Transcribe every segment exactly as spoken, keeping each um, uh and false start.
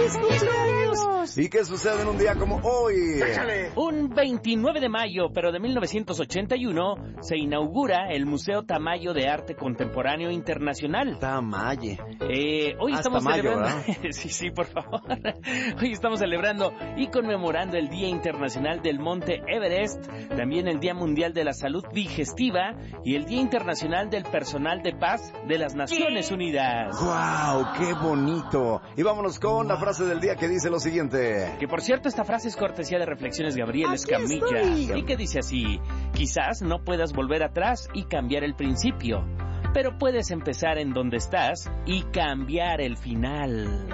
¡Feliz cumpleaños! ¿Y qué sucede en un día como hoy? Échale. Un veintinueve de mayo, pero de mil novecientos ochenta y uno, se inaugura el Museo Tamayo de Arte Contemporáneo Internacional. Tamaye. Eh, hoy Ah, estamos Tamayo, celebrando... ¿verdad? sí, sí, por favor. Hoy estamos celebrando y conmemorando el Día Internacional del Monte Everest, también el Día Mundial de la Salud Digestiva y el Día Internacional del Personal de Paz de las Naciones Unidas. ¡Guau! ¡Qué bonito! Y vámonos con la frase del día que dice lo siguiente. Que por cierto, esta frase es cortesía de Reflexiones Gabriel Aquí Escamilla. estoy. Y que dice así: quizás no puedas volver atrás y cambiar el principio, pero puedes empezar en donde estás y cambiar el final.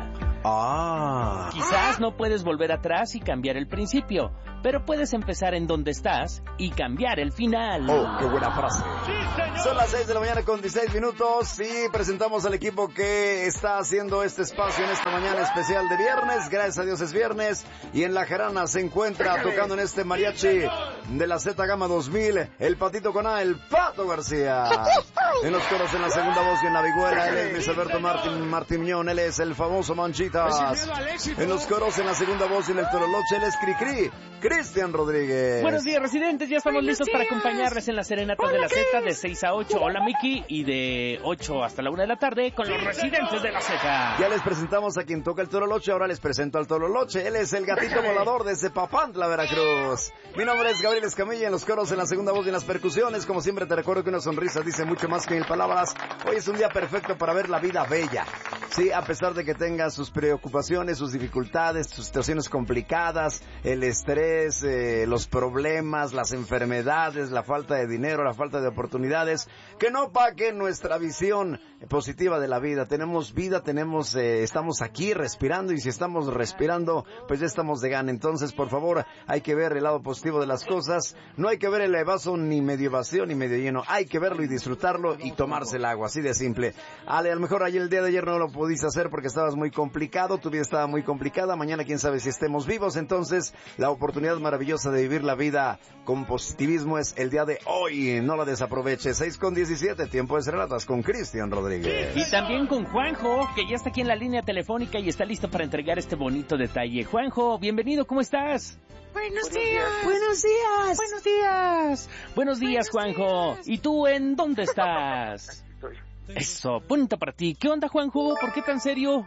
¡Ah! Quizás no puedes volver atrás y cambiar el principio, pero puedes empezar en donde estás y cambiar el final. ¡Oh, qué buena frase! Son las seis de la mañana con dieciséis minutos y presentamos al equipo que está haciendo este espacio en esta mañana especial de viernes. Gracias a Dios es viernes y en La Jarana se encuentra tocando en este mariachi de la Z Gama dos mil el Patito con A, el Pato García. En los coros en la segunda voz y en la vihuela él es Luis Alberto Martín Martimión, él es el famoso Manchitas. En los coros en la segunda voz y en el Toroloche él es Cricri, Cristian Rodríguez. Buenos días, residentes, ya estamos Buenos listos para días. acompañarles en las serenatas Hola, de la Z Cris. de seis a ocho. Hola, Miki, y de ocho hasta la una de la tarde con los residentes de la Z. Ya les presentamos a quien toca el Toroloche, ahora les presento al Toroloche. Él es el gatito volador desde Papantla, Veracruz. Mi nombre es Gabriel Escamilla, en los coros, en la segunda voz y en las percusiones. Como siempre te recuerdo que una sonrisa dice mucho más que mil palabras. Hoy es un día perfecto para ver la vida bella. Sí, a pesar de que tengas sus preocupaciones, sus dificultades, sus situaciones complicadas, el estrés, eh, los problemas, las enfermedades, la falta de dinero, la falta de oportunidades, que no paquen nuestra visión positiva de la vida. Tenemos vida, tenemos, eh, estamos aquí respirando y si estamos respirando, pues ya estamos de gana. Entonces, por favor, hay que ver el lado positivo de las cosas. No hay que ver el vaso ni medio vacío ni medio lleno. Hay que verlo y disfrutarlo y tomarse el agua, así de simple. Ale, a lo mejor ayer el día de ayer no lo pudiste hacer porque estabas muy complicado, tu vida estaba muy complicada. Mañana quién sabe si estemos vivos. Entonces, la oportunidad maravillosa de vivir la vida con positivismo es el día de hoy. No la desaproveche. seis con diecisiete, tiempo de serenatas con Cristian Rodríguez. Y también con Juanjo, que ya está aquí en la línea telefónica y está listo para entregar este bonito detalle. Juanjo, bienvenido, ¿cómo estás? Buenos días. Buenos días. Buenos días. Buenos días, Juanjo. ¿Y tú en dónde estás? Estoy. Eso, punta para ti. ¿Qué onda, Juanjo? ¿Por qué tan serio?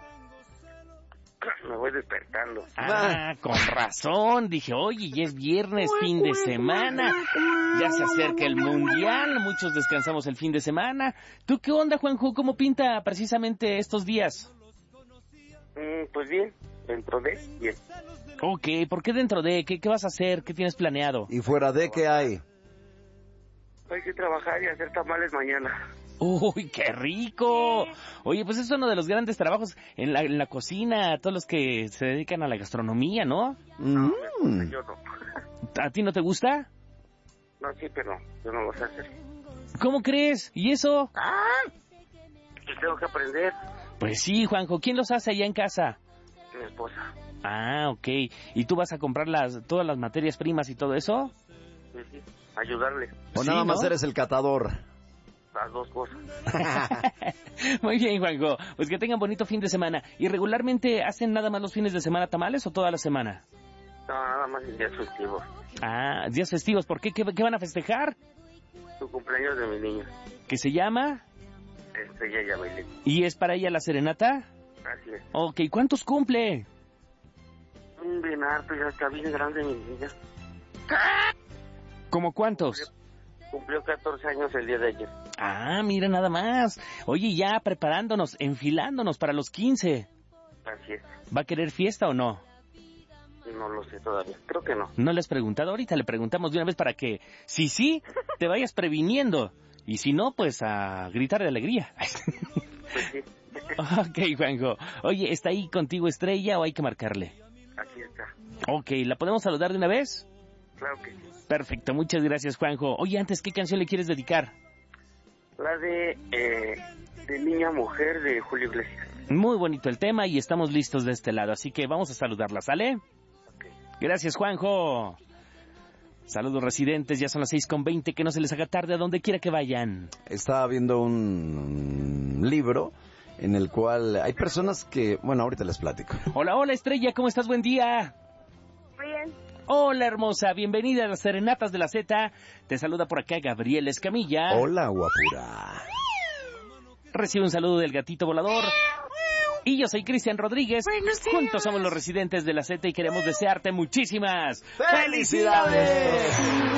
Me voy despertando. Ah, con razón. Dije, oye, ya es viernes, fin de semana. Ya se acerca el mundial. Muchos descansamos el fin de semana. ¿Tú qué onda, Juanjo? ¿Cómo pinta precisamente estos días? Mm, pues bien, dentro de bien. Ok, ¿por qué dentro de? ¿Qué, qué vas a hacer? ¿Qué tienes planeado? ¿Y fuera de qué hay? Hay que trabajar y hacer tamales mañana. ¡Uy, qué rico! Oye, pues es uno de los grandes trabajos en la, en la cocina, todos los que se dedican a la gastronomía, ¿no? Mm. Yo no. ¿A ti no te gusta? No, sí, pero yo no lo sé hacer. ¿Cómo crees? ¿Y eso? Pues tengo que aprender. Pues sí, Juanjo, ¿quién los hace allá en casa? Mi esposa. Ah, ok. ¿Y tú vas a comprar las todas las materias primas y todo eso? Sí, sí. Ayudarle. O Sí, nada más ¿no? eres el catador. Las dos cosas. Muy bien, Juanjo. Pues que tengan bonito fin de semana. ¿Y regularmente hacen nada más los fines de semana tamales o toda la semana? No, nada más en días festivos. Ah, días festivos. ¿Por qué? ¿Qué, qué van a festejar? Tu cumpleaños de mi niña. ¿Qué se llama? Estrella Yabelet. ¿Y es para ella la serenata? Así es. Ok, ¿cuántos cumple? Un bien harto, ya está bien grande mi niña. ¿Cómo cuántos? Cumplió catorce años el día de ayer. Ah, mira nada más. Oye, ya preparándonos, enfilándonos para los quince. Así es. ¿Va a querer fiesta o no? No lo sé todavía. Creo que no. ¿No le has preguntado? Ahorita le preguntamos de una vez para que, si sí, te vayas previniendo. Y si no, pues a gritar de alegría. Pues sí. Ok, Juanjo. Oye, ¿está ahí contigo Estrella o hay que marcarle? Aquí está. Ok, ¿la podemos saludar de una vez? Claro que sí. Perfecto, muchas gracias, Juanjo. Oye, antes, ¿qué canción le quieres dedicar? La de, eh, de Niña Mujer de Julio Iglesias. Muy bonito el tema y estamos listos de este lado, así que vamos a saludarla, ¿sale? Okay. Gracias, Juanjo. Saludos, residentes, ya son las seis con veinte, que no se les haga tarde a donde quiera que vayan. Estaba viendo un libro en el cual hay personas que, bueno, ahorita les platico. Hola, hola Estrella, ¿cómo estás? Buen día. Bien. Hola hermosa, bienvenida a las Serenatas de la Z. Te saluda por acá Gabriel Escamilla. Hola, guapura. Recibe un saludo del gatito volador. Y yo soy Cristian Rodríguez. Buenos días. Juntos somos los residentes de la Z y queremos desearte muchísimas ¡Felicidades!